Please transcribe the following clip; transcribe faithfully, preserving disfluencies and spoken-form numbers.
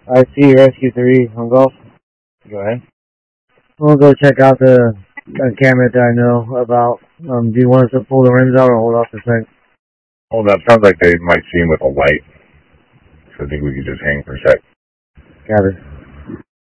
I see Rescue three on Golf. Go ahead. We'll go check out the encampment that I know about. Um, do you want us to pull the rims out or hold off the sec? Hold up. Sounds like they might see him with a light. So I think we could just hang for a sec. Got it.